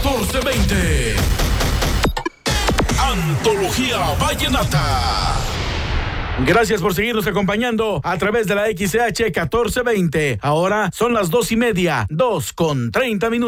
1420. Antología Vallenata. Gracias por seguirnos acompañando a través de la XCH 1420. Ahora son las 2:30, 2:30.